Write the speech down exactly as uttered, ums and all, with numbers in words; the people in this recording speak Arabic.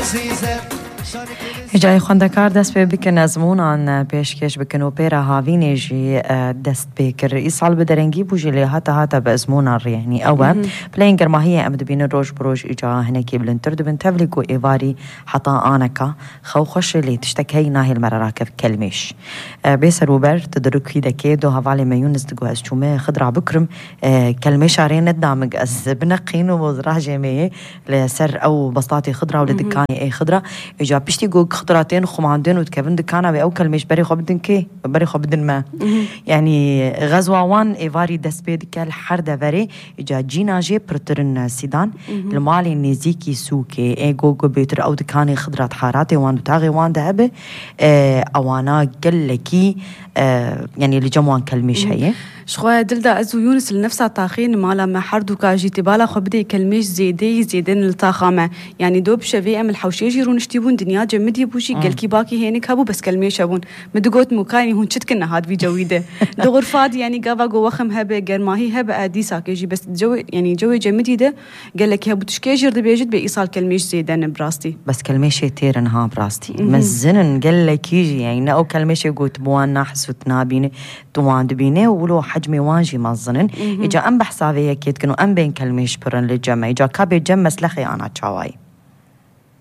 جای خواندکار دست به بکن از مونان پیشکش بکن و پیرا هاوینی جی دست بکر ایسال بدرنگی بوجی لی حتا حتا به از مونان ریانی اوه پلینگر ماهی امد بین روش بروش ایجا هنکی بلنتر دبن تفلیگو ایواری حتا آنکا خو خوش لی تشتکی ناهی المراراکف کلمش بیسر روبر تدرکی دکی دو هوالی میونز دگو از چومه خدرا بکرم کلمش آرین ندامگ از بنقین و وزراه جمعه لسر او بسطاتي خضرة ولا دكاني أي خضرة إجا بشتي جو خضرتين وخماندين وتكفن دكانة بأو كلمش بري خو بدن كي بري خو بدن ما يعني غزوة وان إيفاري دسبيد كال حردة بري إجا جينا جي برترن سيدان المالي نزيكي سوكي أي جو جو بيتر أو دكاني خضرة حاراتي وان تاغي وان دهبه أوانا قلكي يعني اللي جموان كلمش هي شخوة دلدا أزو يونس لنفسها طاخين مالا ما حردو كاجي تبالا خو بدي كلمش زيدي زيدين الطاخامة يعني دوب شفي أم الحوشي يجيرون اشتيبون دنيا جمدي بوشي قل كي باكي هينك هبو بس كلمش هبون مدقوت مكاني هون شت كنا هاد في جويدة دو غرفات يعني قابا قو وخم هبه قرماهي هبه أدي ساكيجي بس جو يعني جوي جمدي ده قال لك هبو تشكيجر ده بيجد بإيصال كلمش زيدين براستي بس كلمش تيرن ها براستي مزنن قال لك يجي يعني نأو كلمش يقول تبوان نحس وتنابيني توان دبيني ولو حجمي وانجي مظنن إجا أم بحسابي كيت كنو أم بين كلمش برن للجمع إجا كابي جمس لخي أنا تشاواي